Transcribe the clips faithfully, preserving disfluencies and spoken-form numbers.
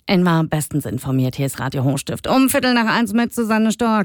Immer bestens informiert. Hier ist Radio Hochstift. Um Viertel nach eins mit Susanne Stork.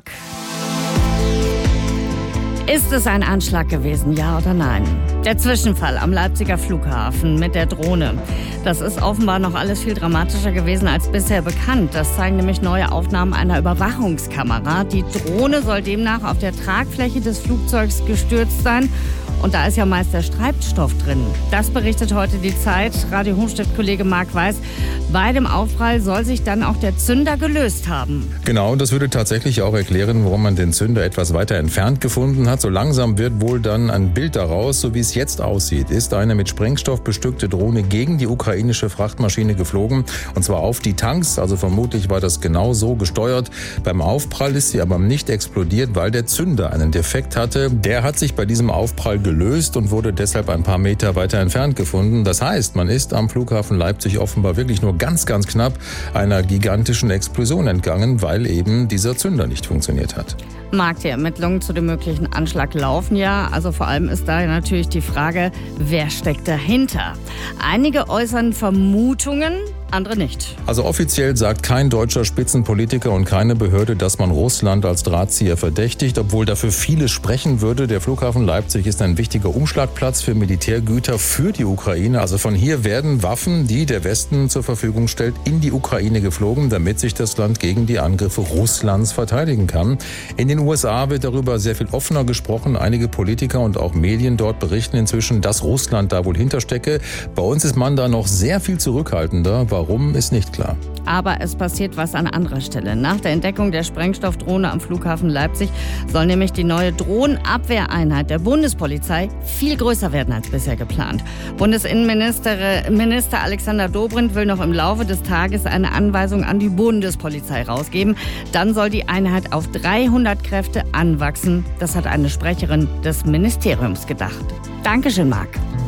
Ist es ein Anschlag gewesen, ja oder nein? Der Zwischenfall am Leipziger Flughafen mit der Drohne. Das ist offenbar noch alles viel dramatischer gewesen als bisher bekannt. Das zeigen nämlich neue Aufnahmen einer Überwachungskamera. Die Drohne soll demnach auf der Tragfläche des Flugzeugs gestürzt sein. Und da ist ja meist der Treibstoff drin. Das berichtet heute die Zeit. Radio Hochstift-Kollege Marc Weiß. Bei dem Aufprall soll sich dann auch der Zünder gelöst haben. Genau, das würde tatsächlich auch erklären, warum man den Zünder etwas weiter entfernt gefunden hat. So langsam wird wohl dann ein Bild daraus, so wie es jetzt aussieht, ist eine mit Sprengstoff bestückte Drohne gegen die ukrainische Frachtmaschine geflogen. Und zwar auf die Tanks, also vermutlich war das genau so gesteuert. Beim Aufprall ist sie aber nicht explodiert, weil der Zünder einen Defekt hatte. Der hat sich bei diesem Aufprall gelöst. gelöst und wurde deshalb ein paar Meter weiter entfernt gefunden. Das heißt, man ist am Flughafen Leipzig offenbar wirklich nur ganz, ganz knapp einer gigantischen Explosion entgangen, weil eben dieser Zünder nicht funktioniert hat. Marc, die Ermittlungen zu dem möglichen Anschlag laufen ja. Also vor allem ist da natürlich die Frage, wer steckt dahinter? Einige äußern Vermutungen, andere nicht. Also offiziell sagt kein deutscher Spitzenpolitiker und keine Behörde, dass man Russland als Drahtzieher verdächtigt, obwohl dafür vieles sprechen würde. Der Flughafen Leipzig ist ein wichtiger Umschlagplatz für Militärgüter für die Ukraine. Also von hier werden Waffen, die der Westen zur Verfügung stellt, in die Ukraine geflogen, damit sich das Land gegen die Angriffe Russlands verteidigen kann. In den U S A wird darüber sehr viel offener gesprochen. Einige Politiker und auch Medien dort berichten inzwischen, dass Russland da wohl hinterstecke. Bei uns ist man da noch sehr viel zurückhaltender. Warum, ist nicht klar. Aber es passiert was an anderer Stelle. Nach der Entdeckung der Sprengstoffdrohne am Flughafen Leipzig soll nämlich die neue Drohnenabwehreinheit der Bundespolizei viel größer werden als bisher geplant. Bundesinnenminister Minister Alexander Dobrindt will noch im Laufe des Tages eine Anweisung an die Bundespolizei rausgeben. Dann soll die Einheit auf dreihundert Kräfte anwachsen. Das hat eine Sprecherin des Ministeriums gedacht. Dankeschön, Marc.